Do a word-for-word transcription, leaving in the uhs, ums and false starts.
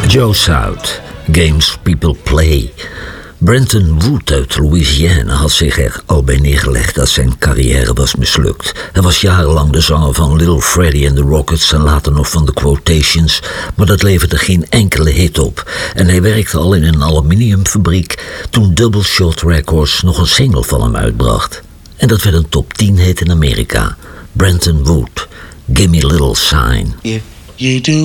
Joe South, Games People Play. Brenton Wood uit Louisiana had zich er al bij neergelegd dat zijn carrière was mislukt. Hij was jarenlang de zanger van Little Freddie and the Rockets en later nog van The Quotations, maar dat leverde geen enkele hit op. En hij werkte al in een aluminiumfabriek toen Double Shot Records nog een single van hem uitbracht. En dat werd een top tien hit in Amerika. Brenton Wood, Gimme a Little Sign. If you do